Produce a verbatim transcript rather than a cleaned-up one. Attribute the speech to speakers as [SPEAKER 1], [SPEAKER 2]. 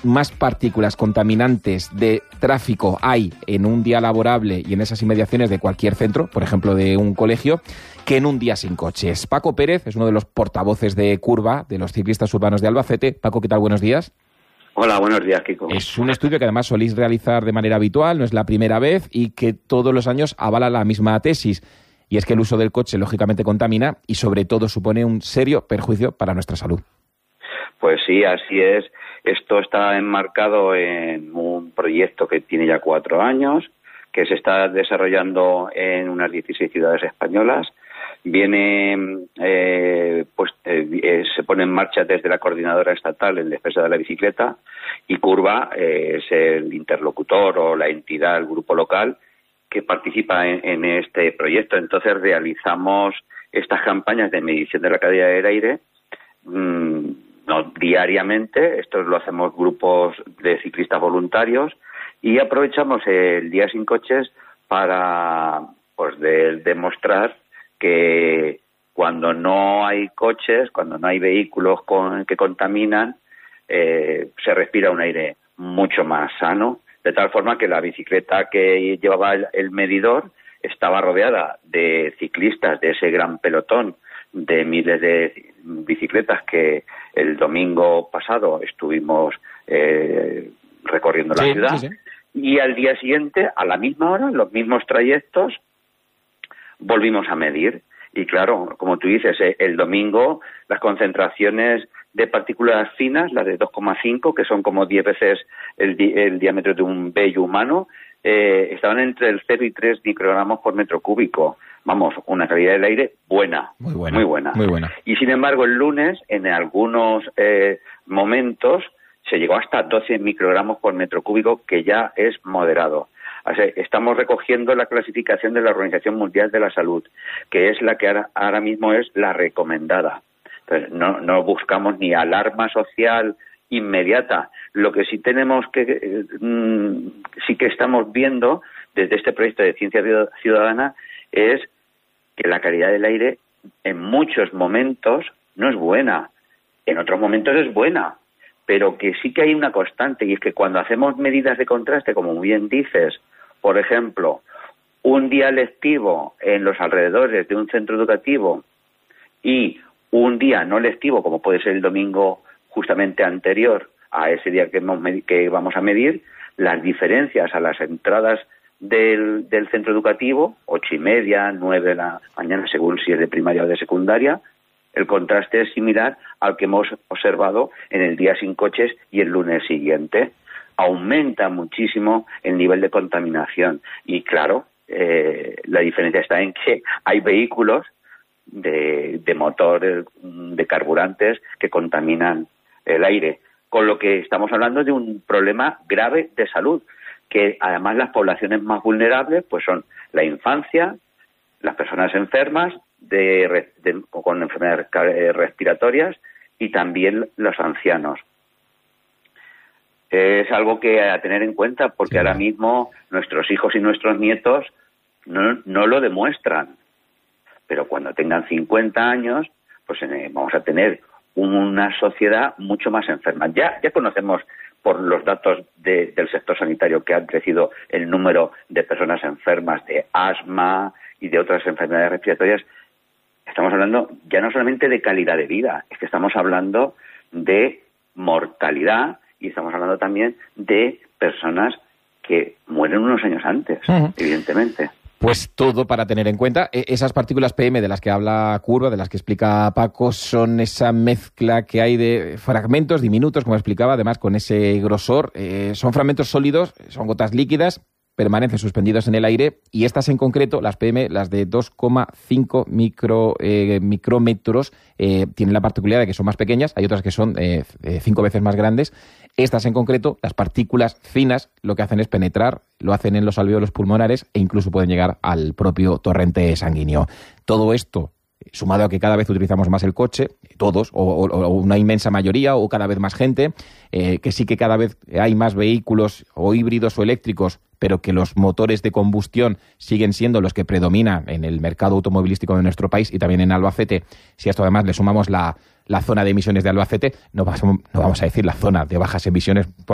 [SPEAKER 1] más partículas contaminantes de tráfico hay en un día laborable y en esas inmediaciones de cualquier centro, por ejemplo de un colegio, que en un día sin coches. Paco Pérez es uno de los portavoces de Curva, de los ciclistas urbanos de Albacete. Paco, ¿qué tal? Buenos días.
[SPEAKER 2] Hola, buenos días, Kiko.
[SPEAKER 1] Es un estudio que además solís realizar de manera habitual, no es la primera vez, y que todos los años avala la misma tesis. Y es que el uso del coche, lógicamente, contamina y, sobre todo, supone un serio perjuicio para nuestra salud.
[SPEAKER 2] Pues sí, así es. Esto está enmarcado en un proyecto que tiene ya cuatro años, que se está desarrollando en unas dieciséis ciudades españolas. Viene, eh, pues, eh, se pone en marcha desde la Coordinadora Estatal en Defensa de la Bicicleta, y Curva eh, es el interlocutor o la entidad, el grupo local que participa en, en este proyecto. Entonces realizamos estas campañas de medición de la calidad del aire mmm, no diariamente. Esto lo hacemos grupos de ciclistas voluntarios, y aprovechamos el día sin coches para, pues, de, demostrar que cuando no hay coches, cuando no hay vehículos con, que contaminan, eh, se respira un aire mucho más sano, de tal forma que la bicicleta que llevaba el, el medidor estaba rodeada de ciclistas, de ese gran pelotón de miles de bicicletas que el domingo pasado estuvimos eh, recorriendo la
[SPEAKER 1] sí,
[SPEAKER 2] ciudad.
[SPEAKER 1] Sí, sí.
[SPEAKER 2] Y al día siguiente, a la misma hora, los mismos trayectos, volvimos a medir. Y claro, como tú dices, el domingo las concentraciones de partículas finas, las de dos coma cinco, que son como diez veces el, di el diámetro de un vello humano, eh, estaban entre el cero y tres microgramos por metro cúbico. Vamos, una calidad del aire buena,
[SPEAKER 1] muy buena,
[SPEAKER 2] muy buena.
[SPEAKER 1] Muy buena.
[SPEAKER 2] Y sin embargo, el lunes, en algunos eh, momentos, se llegó hasta doce microgramos por metro cúbico, que ya es moderado. O sea, estamos recogiendo la clasificación de la Organización Mundial de la Salud, que es la que ahora, ahora mismo es la recomendada. Entonces, no, no buscamos ni alarma social inmediata. Lo que sí tenemos que, eh, sí que estamos viendo desde este proyecto de Ciencia Ciudadana es que la calidad del aire en muchos momentos no es buena, en otros momentos es buena, pero que sí que hay una constante, y es que cuando hacemos medidas de contraste, como muy bien dices, por ejemplo, un día lectivo en los alrededores de un centro educativo y un día no lectivo, como puede ser el domingo justamente anterior a ese día que, hemos que vamos a medir, las diferencias a las entradas del, del centro educativo, ocho y media, nueve de la mañana, según si es de primaria o de secundaria, el contraste es similar al que hemos observado en el día sin coches y el lunes siguiente. Aumenta muchísimo el nivel de contaminación. Y claro, eh, la diferencia está en que hay vehículos de, de motor, de carburantes, que contaminan el aire. Con lo que estamos hablando de un problema grave de salud, que además las poblaciones más vulnerables pues son la infancia, las personas enfermas, De, de, con enfermedades respiratorias, y también los ancianos. Es algo que a tener en cuenta, porque sí, ahora mismo nuestros hijos y nuestros nietos no, no lo demuestran, pero cuando tengan cincuenta años, pues eh, vamos a tener una sociedad mucho más enferma. Ya, ya conocemos por los datos de, del sector sanitario que ha crecido el número de personas enfermas de asma y de otras enfermedades respiratorias. Estamos hablando ya no solamente de calidad de vida, es que estamos hablando de mortalidad, y estamos hablando también de personas que mueren unos años antes, uh-huh. evidentemente.
[SPEAKER 1] Pues todo para tener en cuenta. Esas partículas P M de las que habla Curva, de las que explica Paco, son esa mezcla que hay de fragmentos diminutos, como explicaba, además con ese grosor. Eh, son fragmentos sólidos, son gotas líquidas, permanecen suspendidos en el aire, y estas en concreto, las P M, las de dos coma cinco micro, eh, micrómetros, eh, tienen la particularidad de que son más pequeñas, hay otras que son eh, cinco veces más grandes. Estas en concreto, las partículas finas, lo que hacen es penetrar, lo hacen en los alvéolos pulmonares e incluso pueden llegar al propio torrente sanguíneo. Todo esto, sumado a que cada vez utilizamos más el coche, todos, o, o, o una inmensa mayoría, o cada vez más gente, eh, que sí que cada vez hay más vehículos o híbridos o eléctricos, pero que los motores de combustión siguen siendo los que predominan en el mercado automovilístico de nuestro país y también en Albacete. Si a esto además le sumamos la, la zona de emisiones de Albacete, no vamos, no vamos a decir la zona de bajas emisiones,